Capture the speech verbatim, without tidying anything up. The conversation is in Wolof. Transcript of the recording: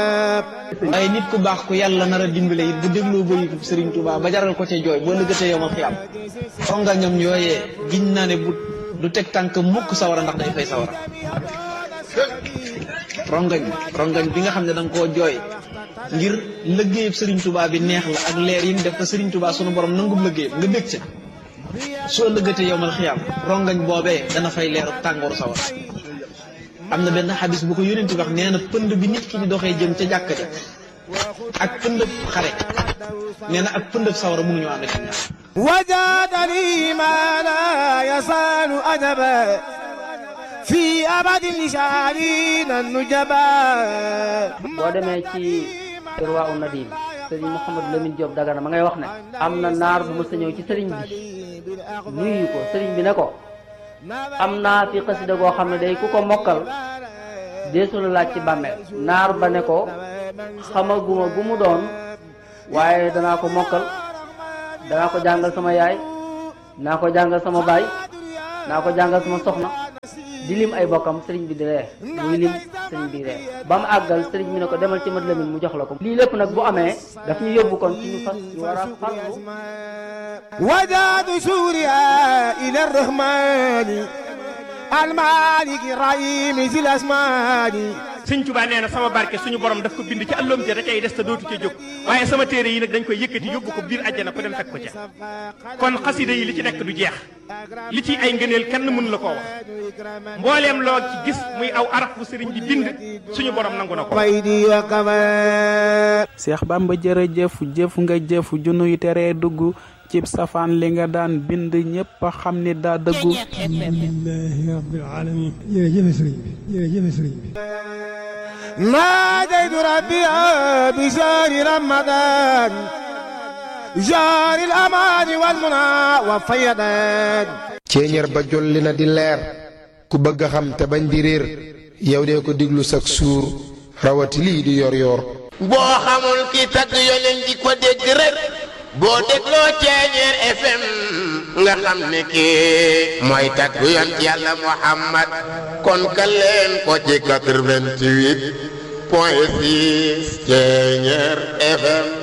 waaye nit ku baax ku yàlla nar a dimbale it bu dégloo bëyitu Serigne Touba ba jaral ko ca jooy boo lëggatee yow ma fi am xonga ñoom yooyee giñ naa ne bu du teg tànk mukk sawara ndax day fay sawara rongañ rongañ bi nga xam ne da nga koo jooy ngir lëggéeyub Serigne Touba bi neex la ak leer yi mu def ko Serigne Touba sunu borom nangub lëggéeyam nga bég ca soo lëggatee yow mal xiyaam rongañ boobee dana fay leeru tàngooru sawara am na benn xadis bu ko yónent wax nee na pënd bi nit ki di doxee jëm ca jàkka ja ak pëndëb xare nee na ak pëndëb sawara mënuñu ànd ak ñaar wajadani ma la yasalu adaba fi abadi nisharina nujaba boo demee ci Irwa u Nadim sëriñ Mouhamadou Lamine Diop Dagana ma ngay wax ne am na naar bu ma sa ñëw ci sëriñ bi nuyu ko sëriñ bi ne ko am naa fi xasida goo xam ne day ku ko mokkal deesu la laaj ci bàmmeel naar ba ne ko xamaguma gu mu doon waaye danaa ko mokkal danaa ko jàngal sama yaay naa ko jàngal sama baay naa ko jàngal sama soxna di lim ay bokkam sëriñ bi di ree muy lim sëriñ bi ree ba mu àggal sëriñ bi ne ko demal ci mat lamin mu jox la ko lii lépp nag bu amee daf ñu yóbbu kon ci ñu fas ñu war a farlu wajadu suuriya ila rahmani almaliki rahimi zil asmani sëñ Tuubaa nee na sama barke suñu borom daf ko bind ci àlloom ja da cay des te dootu ca jóg waaye sama téere yi nag dañ koy yëkkati yóbbu ko biir àjjana ko dem fekk ko ca kon xasida yi li ci nekk du jeex li ci ay ngëneel kenn mënu la koo wax mbooleem loo ci gis muy aw araf bu sëriñ bi bind suñu borom nangu na ko. Seex Bamba jërëjëf jëf nga jëf junuy teree dugg cib safaan li nga daan bind ñépp a xam ni daa dëggu. alhamdulillahi rabbil alamin jërëjëf sëriñ bi jërëjëf sëriñ bi ناديت ربي بشهر رمضان شهر الأمان والمنى والفيضان ceeñeer ba jolli na di leer ku bëgg a xam te bañ di réer yow dee ko diglu sak suur rawati lii di yor yor boo xamul ki tagg yonen di ko dégg rek boo dégloo ceeñeer F M nga xam ne kii mooy tagg yon yàlla Muhammad kon ka leen ko ci quatre-vingt-huit point six ceeñeer F M